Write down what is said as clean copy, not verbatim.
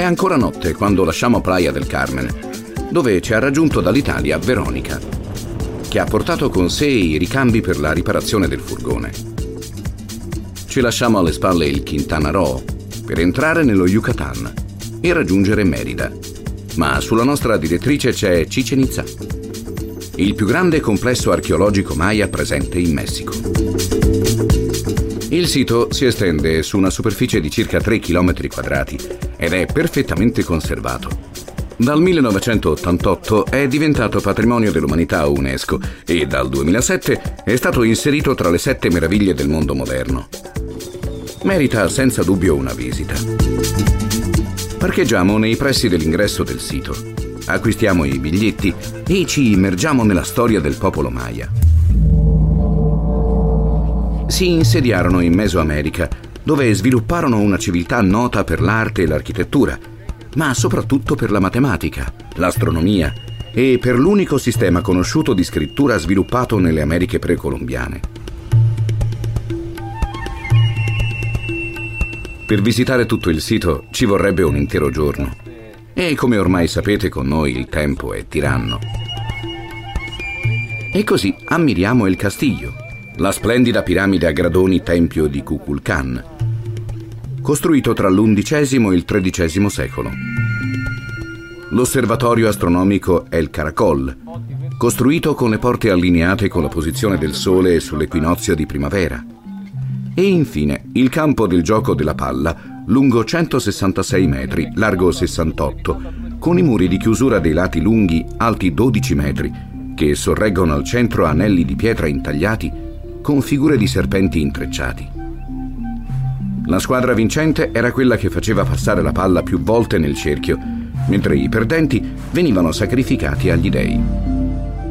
ancora notte quando lasciamo Playa del Carmen, dove ci ha raggiunto dall'Italia Veronica, che ha portato con sé i ricambi per la riparazione del furgone. Ci lasciamo alle spalle il Quintana Roo per entrare nello Yucatan e raggiungere Merida, ma sulla nostra direttrice c'è Chichén Itzá, il più grande complesso archeologico Maya presente in Messico. Il sito si estende su una superficie di circa 3 km quadrati ed è perfettamente conservato. Dal 1988 è diventato patrimonio dell'umanità UNESCO e dal 2007 è stato inserito tra le 7 meraviglie del mondo moderno. Merita senza dubbio una visita. Parcheggiamo nei pressi dell'ingresso del sito, acquistiamo i biglietti e ci immergiamo nella storia del popolo Maya. Si insediarono in Mesoamerica, dove svilupparono una civiltà nota per l'arte e l'architettura, ma soprattutto per la matematica, l'astronomia e per l'unico sistema conosciuto di scrittura sviluppato nelle Americhe precolombiane. Per visitare tutto il sito ci vorrebbe un intero giorno e, come ormai sapete, con noi il tempo è tiranno. E così ammiriamo il Castiglio, la splendida piramide a gradoni tempio di Kukulkan, costruito tra l'XI e il XIII secolo. L'osservatorio astronomico El Caracol, costruito con le porte allineate con la posizione del Sole sull'equinozio di primavera. E infine il campo del gioco della palla, lungo 166 metri, largo 68, con i muri di chiusura dei lati lunghi, alti 12 metri, che sorreggono al centro anelli di pietra intagliati con figure di serpenti intrecciati. La squadra vincente era quella che faceva passare la palla più volte nel cerchio, mentre i perdenti venivano sacrificati agli dei.